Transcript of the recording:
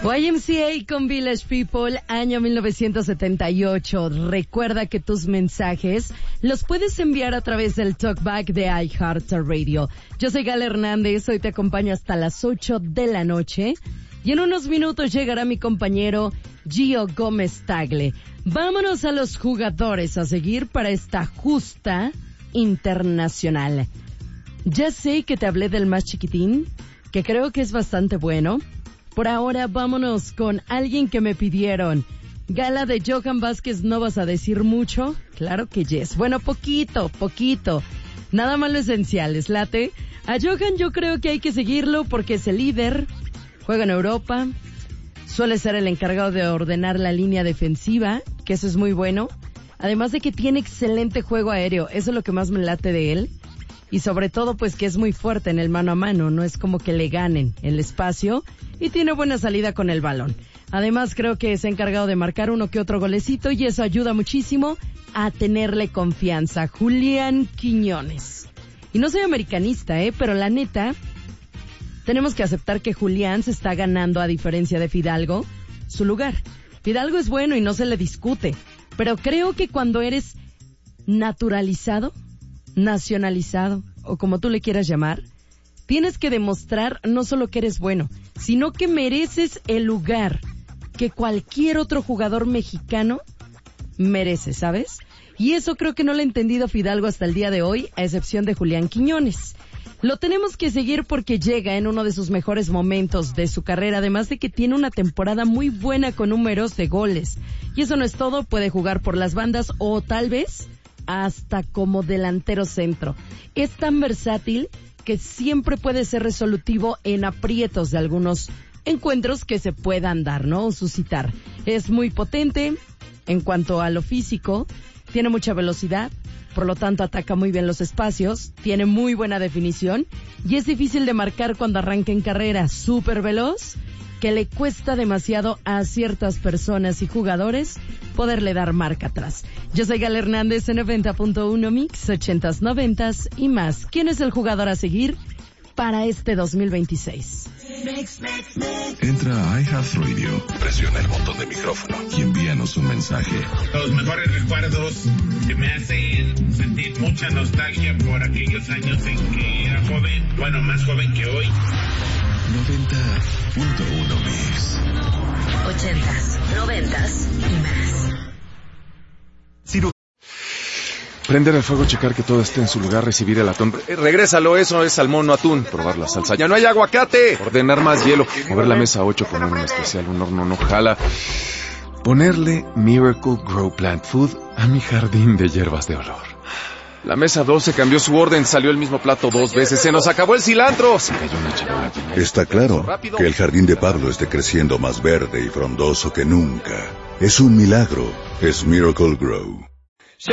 YMCA con Village People, año 1978. Recuerda que tus mensajes los puedes enviar a través del talkback de iHeartRadio. Yo soy Gala Hernández, hoy te acompaño hasta las 8 de la noche. Y en unos minutos llegará mi compañero Gio Gómez Tagle. Vámonos a los jugadores a seguir para esta justa internacional. Ya sé que te hablé del más chiquitín, que creo que es bastante bueno. Por ahora, vámonos con alguien que me pidieron. Gala, de Johan Vázquez, ¿no vas a decir mucho? Claro que yes. Bueno, poquito. Nada más lo esencial, ¿les late? A Johan yo creo que hay que seguirlo porque es el líder, juega en Europa, suele ser el encargado de ordenar la línea defensiva, que eso es muy bueno. Además de que tiene excelente juego aéreo, eso es lo que más me late de él. Y sobre todo, pues que es muy fuerte en el mano a mano, no es como que le ganen el espacio y tiene buena salida con el balón. Además, creo que se ha encargado de marcar uno que otro golecito y eso ayuda muchísimo a tenerle confianza. Julián Quiñones. Y no soy americanista, pero la neta, tenemos que aceptar que Julián se está ganando, a diferencia de Fidalgo, su lugar. Fidalgo es bueno y no se le discute, pero creo que cuando eres naturalizado, nacionalizado, o como tú le quieras llamar, tienes que demostrar no solo que eres bueno, sino que mereces el lugar que cualquier otro jugador mexicano merece, ¿sabes? Y eso creo que no lo ha entendido Fidalgo hasta el día de hoy, a excepción de Julián Quiñones. Lo tenemos que seguir porque llega en uno de sus mejores momentos de su carrera, además de que tiene una temporada muy buena con números de goles. Y eso no es todo, puede jugar por las bandas o tal vez hasta como delantero centro. Es tan versátil que siempre puede ser resolutivo en aprietos de algunos encuentros que se puedan dar, ¿no? O suscitar. Es muy potente en cuanto a lo físico, tiene mucha velocidad, por lo tanto ataca muy bien los espacios, tiene muy buena definición y es difícil de marcar cuando arranca en carrera, súper veloz, que le cuesta demasiado a ciertas personas y jugadores poderle dar marca atrás. Yo soy Gala Hernández en 90.1 Mix, 80s, 90s y más. ¿Quién es el jugador a seguir para este 2026? Entra a iHeartRadio, presiona el botón de micrófono y envíanos un mensaje. Los mejores recuerdos que me hacen sentir mucha nostalgia por aquellos años en que era joven, bueno, más joven que hoy. 90.1 Mix. 80s, 90s y más. Prender el fuego, checar que todo esté en su lugar, recibir el atún. Regrésalo, eso es salmón, no atún. Probar la salsa. ¡Ya no hay aguacate! Ordenar más hielo. Mover la mesa 8, poner un especial, un horno no jala. Ponerle Miracle Grow Plant Food a mi jardín de hierbas de olor. La mesa 12 cambió su orden, salió el mismo plato 2 veces. ¡Se nos acabó el cilantro! Se cayó una chihuahua. Está claro que el jardín de Pablo esté creciendo más verde y frondoso que nunca. Es un milagro. Es Miracle Grow.